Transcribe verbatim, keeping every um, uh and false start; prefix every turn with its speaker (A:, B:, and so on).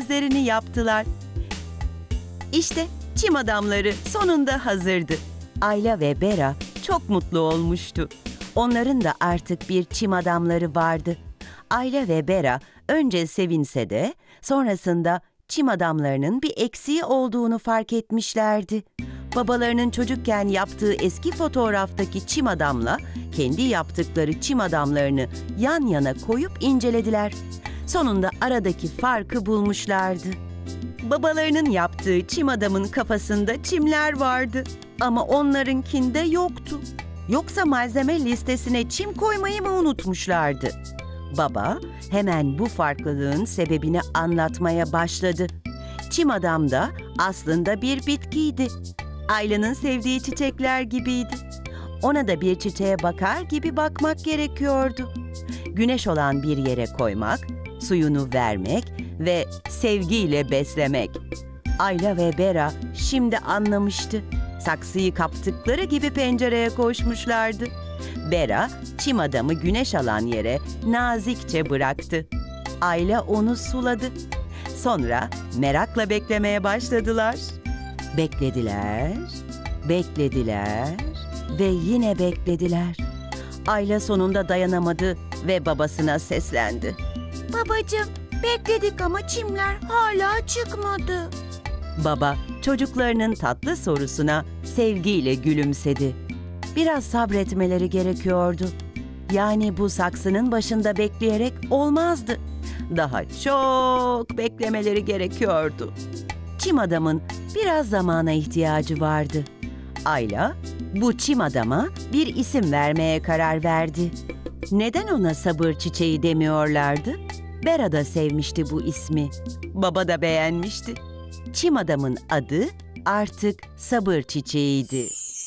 A: sürprizlerini yaptılar. İşte çim adamları sonunda hazırdı. Ayla ve Bera çok mutlu olmuştu. Onların da artık bir çim adamları vardı. Ayla ve Bera önce sevinse de sonrasında çim adamlarının bir eksiği olduğunu fark etmişlerdi. Babalarının çocukken yaptığı eski fotoğraftaki çim adamla kendi yaptıkları çim adamlarını yan yana koyup incelediler. Sonunda aradaki farkı bulmuşlardı. Babalarının yaptığı çim adamın kafasında çimler vardı ama onlarınkinde yoktu. Yoksa malzeme listesine çim koymayı mı unutmuşlardı? Baba hemen bu farklılığın sebebini anlatmaya başladı. Çim adam da aslında bir bitkiydi. Ayla'nın sevdiği çiçekler gibiydi. Ona da bir çiçeğe bakar gibi bakmak gerekiyordu. Güneş olan bir yere koymak, suyunu vermek ve sevgiyle beslemek. Ayla ve Bera şimdi anlamıştı. Saksıyı kaptıkları gibi pencereye koşmuşlardı. Bera, çim adamı güneş alan yere nazikçe bıraktı. Ayla onu suladı. Sonra merakla beklemeye başladılar. Beklediler, beklediler ve yine beklediler. Ayla sonunda dayanamadı ve babasına seslendi.
B: Babacığım, bekledik ama çimler hala çıkmadı.
A: Baba, çocuklarının tatlı sorusuna sevgiyle gülümsedi. Biraz sabretmeleri gerekiyordu. Yani bu saksının başında bekleyerek olmazdı. Daha çok beklemeleri gerekiyordu. Çim adamın biraz zamana ihtiyacı vardı. Ayla, bu çim adama bir isim vermeye karar verdi. Neden ona sabır çiçeği demiyorlardı? Bera da sevmişti bu ismi. Baba da beğenmişti. Çim adamın adı artık sabır çiçeğiydi.